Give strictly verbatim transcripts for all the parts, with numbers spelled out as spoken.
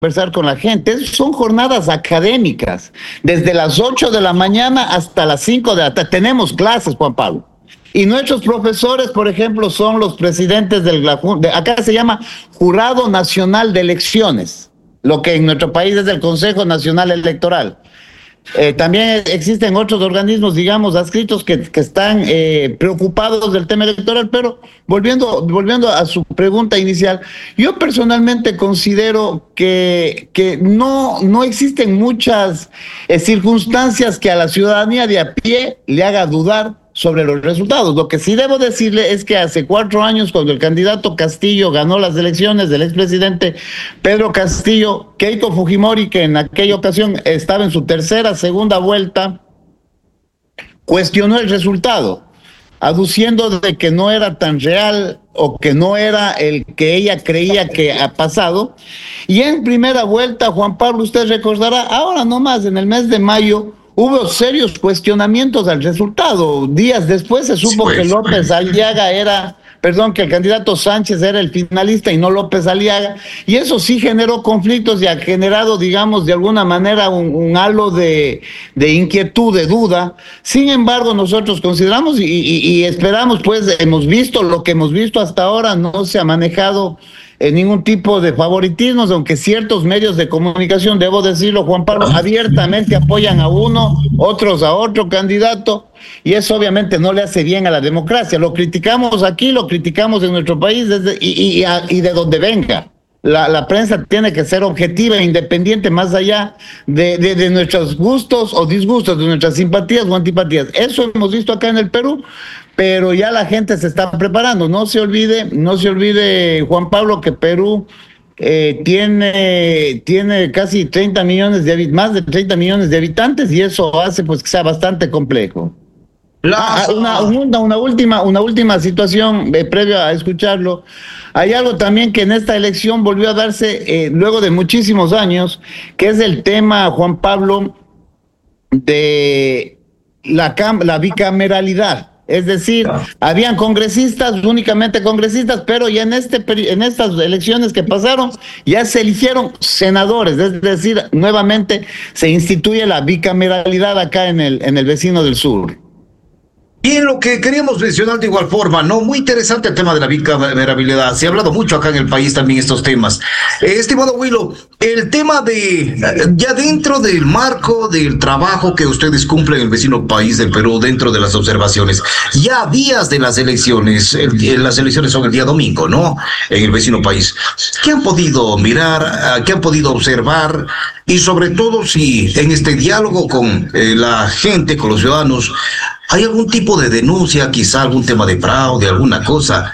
conversar con la gente. Son jornadas académicas, desde las ocho de la mañana hasta las cinco de la tarde. Tenemos clases, Juan Pablo. Y nuestros profesores, por ejemplo, son los presidentes del, acá se llama Jurado Nacional de Elecciones, lo que en nuestro país es el Consejo Nacional Electoral. Eh, también existen otros organismos, digamos, adscritos que, que están eh, preocupados del tema electoral, pero volviendo, volviendo a su pregunta inicial, yo personalmente considero que, que no, no existen muchas eh, circunstancias que a la ciudadanía de a pie le haga dudar sobre los resultados. Lo que sí debo decirle es que hace cuatro años, cuando el candidato Castillo ganó las elecciones del expresidente Pedro Castillo, Keiko Fujimori, que en aquella ocasión estaba en su tercera, segunda vuelta, cuestionó el resultado, aduciendo de que no era tan real o que no era el que ella creía que ha pasado. Y en primera vuelta, Juan Pablo, usted recordará, ahora nomás, en el mes de mayo, hubo serios cuestionamientos al resultado. Días después se supo sí, pues, que López Aliaga era, perdón, que el candidato Sánchez era el finalista y no López Aliaga, y eso sí generó conflictos y ha generado, digamos, de alguna manera un, un halo de, de inquietud, de duda. Sin embargo, nosotros consideramos y, y, y esperamos, pues, hemos visto lo que hemos visto hasta ahora, no se ha manejado en ningún tipo de favoritismos, aunque ciertos medios de comunicación, debo decirlo, Juan Pablo, abiertamente apoyan a uno, otros a otro candidato, y eso obviamente no le hace bien a la democracia. Lo criticamos aquí, lo criticamos en nuestro país desde, y, y, y de donde venga. La, la prensa tiene que ser objetiva e independiente más allá de, de, de nuestros gustos o disgustos, de nuestras simpatías o antipatías. Eso hemos visto acá en el Perú, pero ya la gente se está preparando. No se olvide, no se olvide, Juan Pablo, que Perú eh, tiene, tiene casi treinta millones de más de treinta millones de habitantes, y eso hace pues que sea bastante complejo. Ah, una, una, una última, una última situación eh, previa a escucharlo. Hay algo también que en esta elección volvió a darse eh, luego de muchísimos años, que es el tema, Juan Pablo, de la, cam la bicameralidad. Es decir, habían congresistas, únicamente congresistas, pero ya en este en estas elecciones que pasaron, ya se eligieron senadores, es decir, nuevamente se instituye la bicameralidad acá en el, en el vecino del sur. Y en lo que queríamos mencionar de igual forma, ¿no? Muy interesante el tema de la bicamerabilidad. Se ha hablado mucho acá en el país también estos temas. Eh, estimado Willow, el tema de, ya dentro del marco del trabajo que ustedes cumplen en el vecino país del Perú, dentro de las observaciones, ya días de las elecciones, el, las elecciones son el día domingo, ¿no? En el vecino país. ¿Qué han podido mirar? ¿Qué han podido observar? Y sobre todo si en este diálogo con eh, la gente, con los ciudadanos, ¿hay algún tipo de denuncia, quizá algún tema de fraude, alguna cosa?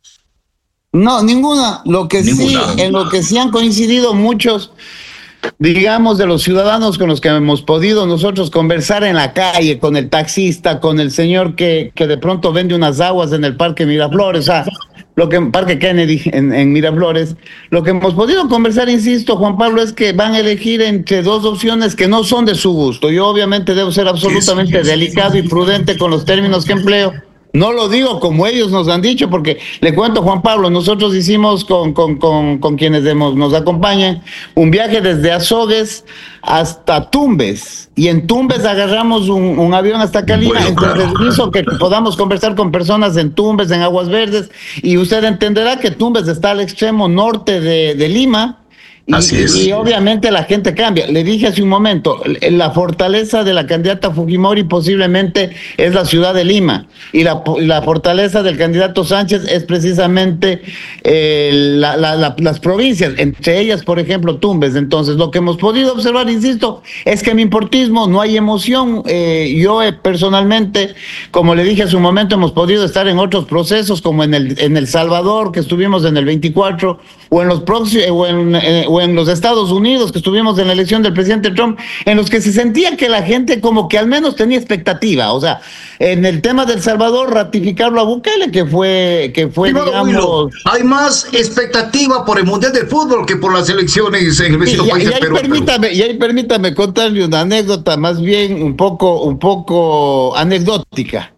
No, ninguna. Lo que ninguna. sí, en lo que sí han coincidido muchos, digamos, de los ciudadanos con los que hemos podido nosotros conversar en la calle, con el taxista, con el señor que, que de pronto vende unas aguas en el Parque Miraflores, o sea, lo que Parque Kennedy en, en Miraflores, lo que hemos podido conversar, insisto, Juan Pablo, es que van a elegir entre dos opciones que no son de su gusto. Yo obviamente debo ser absolutamente delicado y prudente con los términos que empleo. No lo digo como ellos nos han dicho, porque le cuento, Juan Pablo, nosotros hicimos con, con, con, con quienes hemos, nos acompañan un viaje desde Azogues hasta Tumbes, y en Tumbes agarramos un, un avión hasta Calima, bueno, entonces claro. hizo que podamos conversar con personas en Tumbes, en Aguas Verdes, y usted entenderá que Tumbes está al extremo norte de, de Lima. Y, Así es. y obviamente la gente cambia. Le dije hace un momento, la fortaleza de la candidata Fujimori posiblemente es la ciudad de Lima, y la, la fortaleza del candidato Sánchez es precisamente eh, la, la, la, las provincias, entre ellas, por ejemplo, Tumbes. Entonces, lo que hemos podido observar, insisto, es que en mi importismo no hay emoción. Eh, yo eh, personalmente, como le dije hace un momento, hemos podido estar en otros procesos, como en el, en El Salvador, que estuvimos en el veinticuatro, o en los próximos, o en, eh, o en los Estados Unidos, que estuvimos en la elección del presidente Trump, en los que se sentía que la gente como que al menos tenía expectativa. O sea, en el tema del Salvador, ratificarlo a Bukele, que fue, que fue, digamos... Willow, hay más expectativa por el Mundial de Fútbol que por las elecciones en el vecino y, país y de Perú. Permítame, y ahí permítame contarle una anécdota más bien un poco, un poco anecdótica.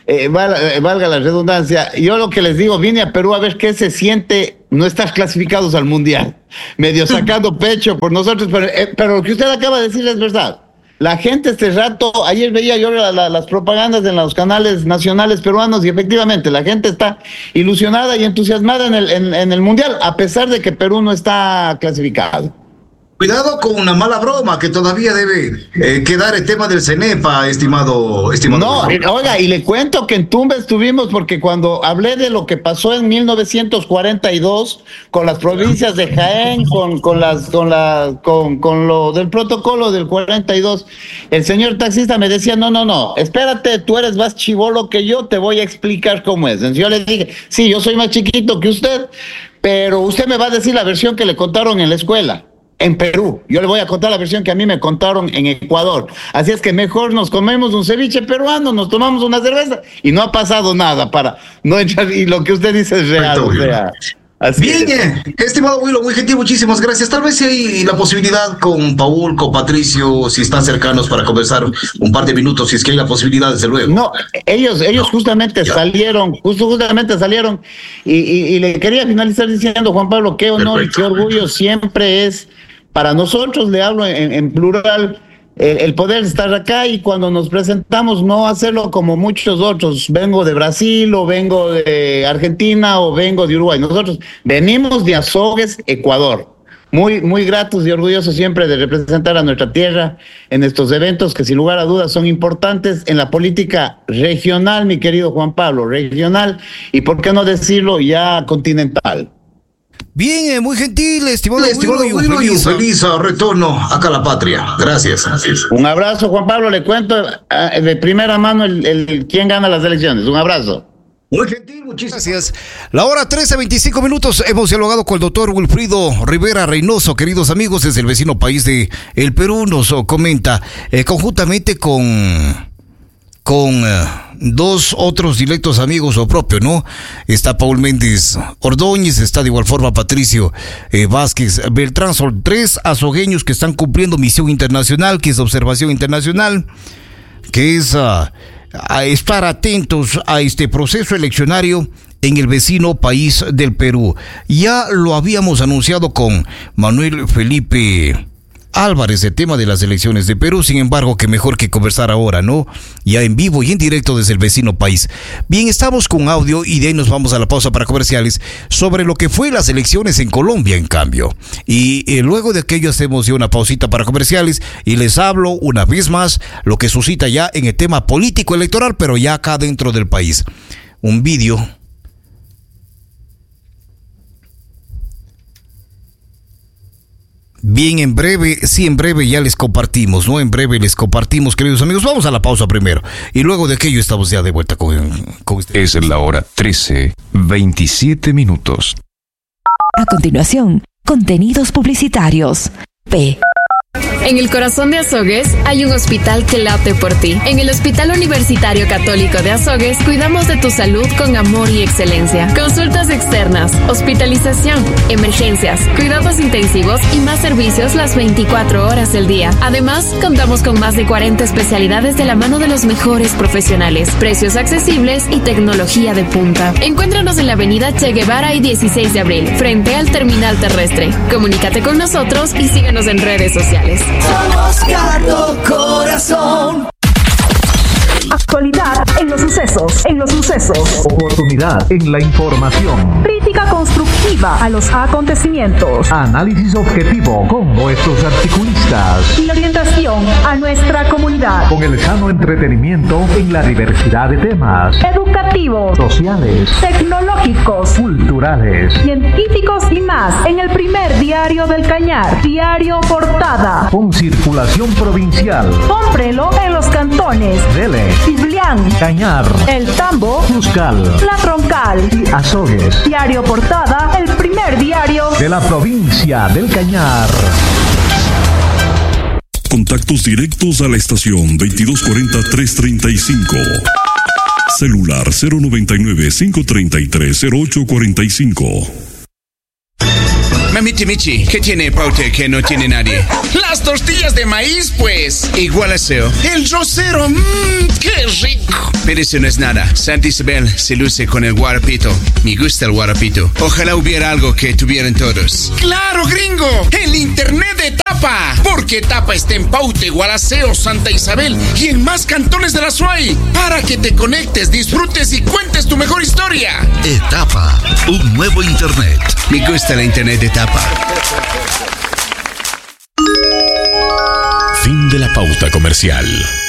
eh, valga, valga la redundancia, yo lo que les digo, vine a Perú a ver qué se siente no estar clasificados al Mundial, medio sacando pecho por nosotros, pero, eh, pero lo que usted acaba de decir es verdad. La gente este rato, ayer veía yo la, la, las propagandas en los canales nacionales peruanos y efectivamente la gente está ilusionada y entusiasmada en el, en, en el Mundial, a pesar de que Perú no está clasificado. Cuidado con una mala broma que todavía debe eh, quedar el tema del CENEPA, estimado, estimado. No, eh, oiga, y le cuento que en Tumba estuvimos porque cuando hablé de lo que pasó en mil novecientos cuarenta y dos con las provincias de Jaén, con, con las, con la, con, con lo del protocolo del cuarenta y dos, el señor taxista me decía, no, no, no, espérate, tú eres más chibolo que yo, te voy a explicar cómo es. Entonces yo le dije, sí, yo soy más chiquito que usted, pero usted me va a decir la versión que le contaron en la escuela. En Perú, yo le voy a contar la versión que a mí me contaron en Ecuador. Así es que mejor nos comemos un ceviche peruano, nos tomamos una cerveza y no ha pasado nada para no entrar. Y lo que usted dice es real. O sea, así bien, es. Estimado Willow, muy gentil, muchísimas gracias. Tal vez si hay la posibilidad con Paul, con Patricio, si están cercanos para conversar un par de minutos, si es que hay la posibilidad, desde luego. No, ellos, ellos no, justamente ya. salieron, justo, justamente salieron y, y, y le quería finalizar diciendo, Juan Pablo, qué honor Perfecto. y qué orgullo siempre es. Para nosotros, le hablo en, en plural, el, el poder estar acá y cuando nos presentamos no hacerlo como muchos otros. Vengo de Brasil o vengo de Argentina o vengo de Uruguay. Nosotros venimos de Azogues, Ecuador. Muy, muy gratos y orgullosos siempre de representar a nuestra tierra en estos eventos que sin lugar a dudas son importantes en la política regional, mi querido Juan Pablo, regional y por qué no decirlo ya continental. Bien, eh, muy gentil, estimado Willow, y un feliz, feliz retorno acá a la patria. Gracias. Gracias. Un abrazo, Juan Pablo. Le cuento uh, de primera mano el, el quién gana las elecciones. Un abrazo. Muy gentil, muchísimas gracias. La hora trece, veinticinco minutos. Hemos dialogado con el doctor Wilfrido Rivera Reynoso, queridos amigos, desde el vecino país de el Perú. Nos comenta eh, conjuntamente con... con uh, dos otros directos amigos o propio, ¿no? Está Paul Méndez Ordóñez, está de igual forma Patricio eh, Vázquez Beltrán, son tres azogueños que están cumpliendo misión internacional, que es observación internacional, que es uh, a estar atentos a este proceso eleccionario en el vecino país del Perú. Ya lo habíamos anunciado con Manuel Felipe Álvarez, el tema de las elecciones de Perú, sin embargo, que mejor que conversar ahora, ¿no? Ya en vivo y en directo desde el vecino país. Bien, estamos con audio y de ahí nos vamos a la pausa para comerciales sobre lo que fue las elecciones en Colombia, en cambio. Y eh, luego de aquello hacemos ya una pausita para comerciales y les hablo una vez más lo que suscita ya en el tema político electoral, pero ya acá dentro del país. Un vídeo. Bien, en breve, sí, en breve ya les compartimos, ¿no? En breve les compartimos, queridos amigos. Vamos a la pausa primero. Y luego de aquello estamos ya de vuelta con, con ustedes. Es la hora trece, veintisiete minutos. A continuación, contenidos publicitarios. P. En el corazón de Azogues hay un hospital que late por ti. En el Hospital Universitario Católico de Azogues cuidamos de tu salud con amor y excelencia. Consultas externas, hospitalización, emergencias, cuidados intensivos y más servicios las veinticuatro horas del día. Además, contamos con más de cuarenta especialidades de la mano de los mejores profesionales, precios accesibles y tecnología de punta. Encuéntranos en la avenida Che Guevara y dieciséis de abril, frente al terminal terrestre. Comunícate con nosotros y síguenos en redes sociales. Somos Gato Corazón. Actualidad en los sucesos, en los sucesos. Oportunidad en la información. Crítica constructiva a los acontecimientos. Análisis objetivo con nuestros articulistas. Y orientación a nuestra comunidad. Con el sano entretenimiento en la diversidad de temas. Educativos, sociales, tecnológicos, culturales, científicos y más. En el primer diario del Cañar, Diario Portada. Con circulación provincial. Cómprelo en los cantones Dele, Ciblián, Cañar, El Tambo, Cuscal, La Troncal y Azogues. Diario Portada, el primer diario de la provincia del Cañar. Contactos directos a la estación veintidós cuarenta, trescientos treinta y cinco. Celular cero noventa y nueve, cinco treinta y tres, cero ocho cuarenta y cinco. Mamiti Michi, ¿qué tiene Paute que no tiene nadie? Las tortillas de maíz, pues. Igualaseo. El rosero, mmm, qué rico. Pero eso no es nada. Santa Isabel se luce con el guarapito. Me gusta el guarapito. Ojalá hubiera algo que tuvieran todos. ¡Claro, gringo! El internet de Tapa. Porque Tapa está en Paute, Gualaceo, Santa Isabel y en más cantones de la S U A Y. Para que te conectes, disfrutes y cuentes tu mejor historia. Etapa, un nuevo internet. Me gusta la internet de Tapa. Fin de la pauta comercial.